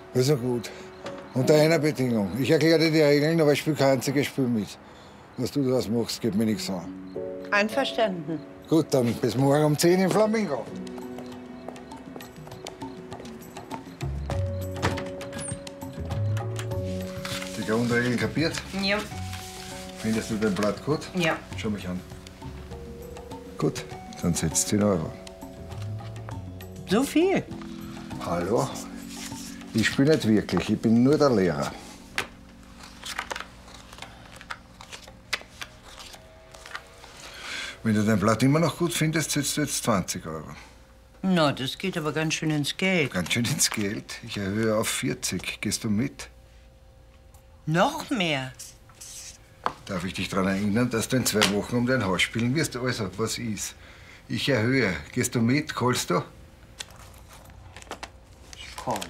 Also gut. Unter einer Bedingung. Ich erkläre dir die Regeln, aber ich spiele kein einziges Spiel mit. Was du daraus machst, geht mir nichts an. Einverstanden. Gut, dann bis morgen um 10 im Flamingo. Die Grundregeln kapiert? Ja. Findest du den Blatt gut? Ja. Schau mich an. Gut, dann setzt 10 Euro. So viel? Hallo? Ich spiele nicht wirklich, ich bin nur der Lehrer. Wenn du dein Blatt immer noch gut findest, setzt du jetzt 20 Euro. Na, das geht aber ganz schön ins Geld. Ganz schön ins Geld. Ich erhöhe auf 40. Gehst du mit? Noch mehr? Darf ich dich daran erinnern, dass du in 2 Wochen um dein Haus spielen wirst? Also, was ist? Ich erhöhe. Gehst du mit? Callst du? Ich calle.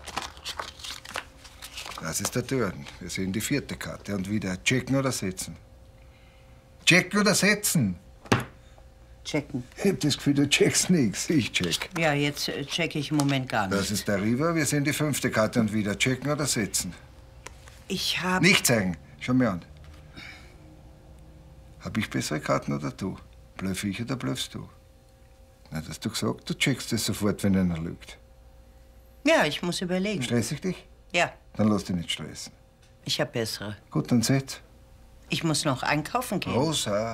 Das ist der Turn. Wir sehen die 4. Karte. Und wieder checken oder setzen? Checken oder setzen? Checken. Ich hab das Gefühl, du checkst nichts. Ich check. Ja, jetzt checke ich im Moment gar nicht. Das ist der River. Wir sehen die 5. Karte und wieder checken oder setzen? Ich habe... Nicht zeigen. Schau mir an. Hab ich bessere Karten oder du? Bluff ich oder bluffst du? Na, hast du gesagt, du checkst es sofort, wenn einer lügt. Ja, ich muss überlegen. Stress ich dich? Ja, Dann lass dich nicht stressen. ich habe bessere. Gut, dann setz. Ich muss noch einkaufen gehen. Rosa.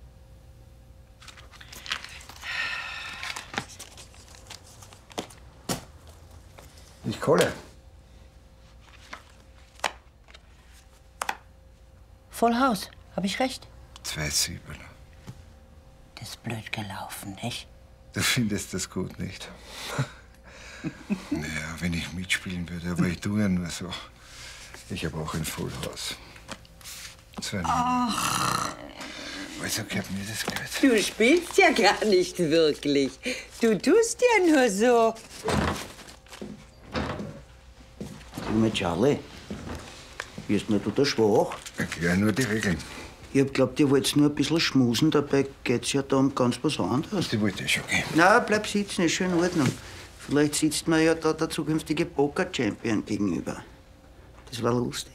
Ich kolle. Voll Haus. Habe ich recht? 2 Siebener. Das ist blöd gelaufen, nicht? Du findest das gut, nicht? Naja, wenn ich mitspielen würde, aber ich tue ja nur so. Ich habe auch ein Vollhaus. 2 Millionen. Also gib mir das Geld. Du spielst ja gar nicht wirklich. Du tust ja nur so. Sag mal, Charlie, wirst nur du da schwach? Erklär nur die Regeln. Ich hab glaubt, ihr wollt nur ein bisschen schmusen, dabei geht's ja da um ganz was anderes. Die wollte ich schon gehen. Na, bleib sitzen, ist schon in Ordnung. Vielleicht sitzt mir ja da der zukünftige Poker-Champion gegenüber. Das war lustig.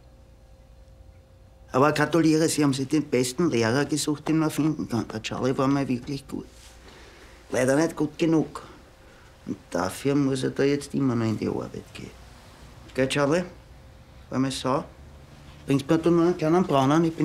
Aber gratuliere, Sie haben sich den besten Lehrer gesucht, den man finden kann. Der Charlie war mal wirklich gut. Leider nicht gut genug. Und dafür muss er da jetzt immer noch in die Arbeit gehen. Gell, Charlie? War mal Sau? Bringst mir du noch einen kleinen Braunen? Ich bin